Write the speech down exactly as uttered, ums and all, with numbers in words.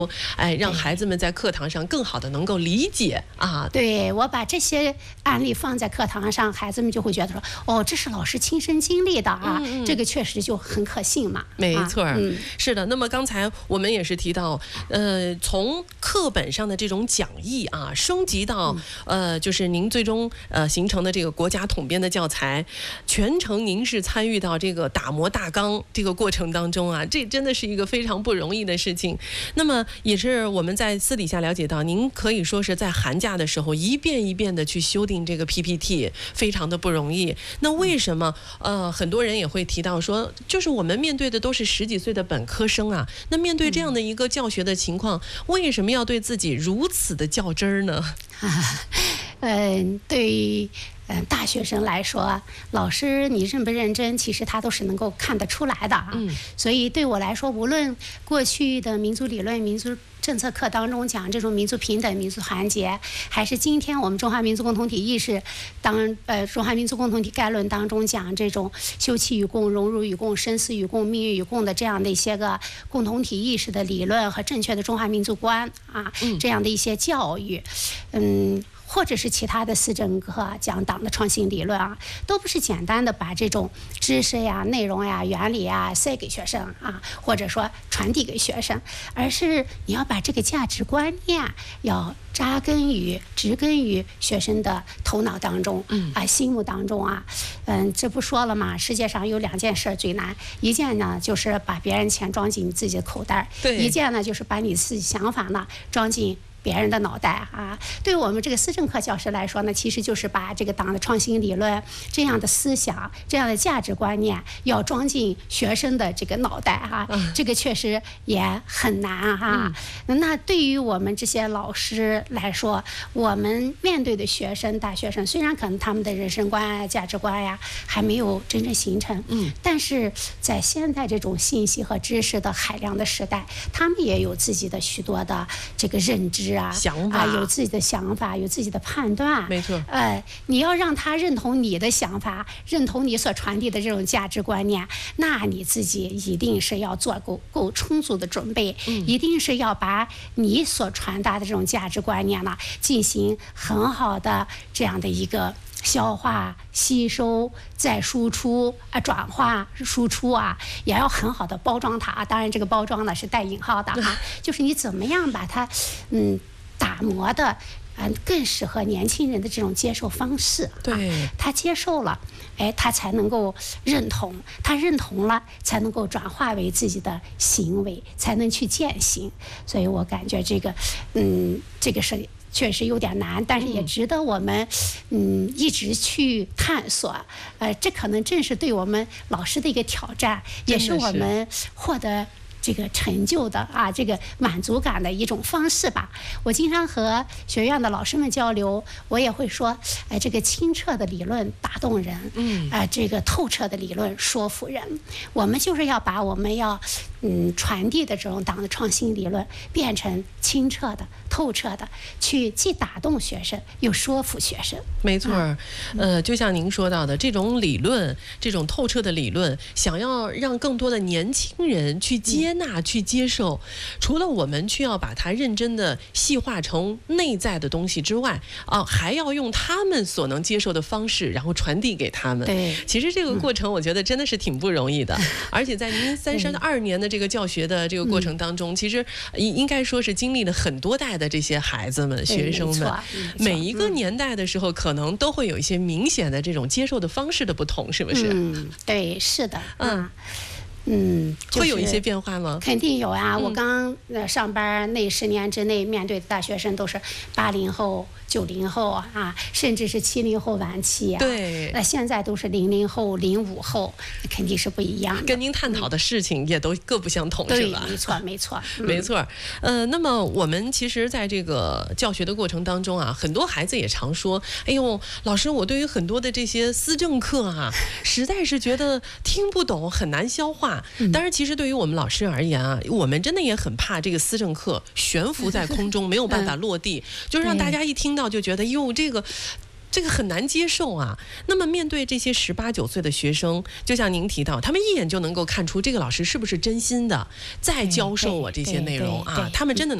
哎，让孩子们在课堂上更好的能够理解啊。 对，我把这些案例放在课堂上，孩子们就会觉得说，哦，这是老师亲身经历的啊，嗯嗯这个确实就很可信嘛。 没错， 啊嗯、 是的。那么刚才我们也是提到，呃，从课本上的这种讲义啊，升级到、嗯、呃，就是您最终呃形成的这个国家统编的教材，全程您是参与到这个打磨大纲这个过程当中啊，这真的是一个非常不容易的事情。那么也是我们在私底下了解到，您可以说是在寒假的时候一遍一遍的去修订这个 P P T， 非常的不容易。那为什么呃很多人也会提到说，就是我们面对的都是十几岁的本科生啊，那面对这样的一个教学的情况，为什么要对自己如此的较真儿呢？ 嗯，对于嗯大学生来说，老师你认不认真，其实他都是能够看得出来的啊。嗯、所以对我来说，无论过去的民族理论、民族政策课当中讲这种民族平等、民族团结，还是今天我们中华民族共同体意识当呃中华民族共同体概论当中讲这种休戚与共、荣辱与共、生死与共、命运与共的这样的一些个共同体意识的理论和正确的中华民族观啊，这样的一些教育，嗯。或者是其他的思政课讲党的创新理论啊，都不是简单的把这种知识呀、内容呀、原理呀塞给学生啊，或者说传递给学生，而是你要把这个价值观念要扎根于、植根于学生的头脑当中，嗯啊，心目当中啊，嗯，这不说了嘛？世界上有两件事最难，一件呢就是把别人钱装进你自己的口袋，对；一件呢就是把你自己想法呢装进别人的脑袋啊。对我们这个思政课教师来说呢，其实就是把这个党的创新理论这样的思想、这样的价值观念要装进学生的这个脑袋哈、啊嗯，这个确实也很难哈、啊嗯。那对于我们这些老师来说，我们面对的学生、大学生，虽然可能他们的人生观啊、价值观呀、啊、还没有真正形成，嗯，但是在现在这种信息和知识的海量的时代，他们也有自己的许多的这个认知。啊， 想法啊，有自己的想法，有自己的判断， 没错。 呃，你要让他认同你的想法，认同你所传递的这种价值观念，那你自己一定是要做够够充足的准备，嗯、一定是要把你所传达的这种价值观念呢，进行很好的这样的一个消化、吸收、再输出啊，转化、输出啊，也要很好的包装它啊。当然，这个包装呢是带引号的啊，就是你怎么样把它，嗯，打磨的，嗯，更适合年轻人的这种接受方式。 对， 啊、他接受了，哎，他才能够认同，他认同了，才能够转化为自己的行为，才能去践行。所以我感觉这个，嗯，这个是。确实有点难，但是也值得我们，嗯，一直去探索。呃，这可能正是对我们老师的一个挑战，也是我们获得这个成就的啊，这个满足感的一种方式吧。我经常和学院的老师们交流，我也会说，哎，这个清澈的理论打动人，嗯，啊、呃，这个透彻的理论说服人。我们就是要把我们要嗯传递的这种党的创新理论变成清澈的、透彻的，去既打动学生又说服学生。 没错，啊、呃，就像您说到的，这种理论，这种透彻的理论，想要让更多的年轻人去接纳、嗯、去接受，除了我们需要把它认真的细化成内在的东西之外，啊、呃，还要用他们所能接受的方式，然后传递给他们。 对， 其实这个过程，我觉得真的是挺不容易的。嗯、而且在您三十二年的这个教学的这个过程当中，嗯、其实应该说是经历了很多代的这些孩子们、学生们，每一个年代的时候，可能都会有一些明显的这种接受的方式的不同，是不是？ 嗯，对，是的，嗯。嗯，就是、 会有一些变化吗？ 肯定有啊！嗯、我刚呃上班那十年之内，面对的大学生都是八零后、九零后啊，甚至是七零后晚期啊。 对。 那现在都是零零后、零五后，肯定是不一样的。 跟您探讨的事情也都各不相同， 嗯、 是吧？ 对，没错，没错， 嗯、没错。呃，那么我们其实在这个教学的过程当中啊，很多孩子也常说：“哎呦，老师，我对于很多的这些思政课啊，实在是觉得听不懂，很难消化。”当然，其实对于我们老师而言啊，我们真的也很怕这个思政课悬浮在空中，没有办法落地，就是让大家一听到就觉得哟，这个这个很难接受啊。那么面对这些十八九岁的学生，就像您提到，他们一眼就能够看出这个老师是不是真心的在教授我这些内容啊，他们真的能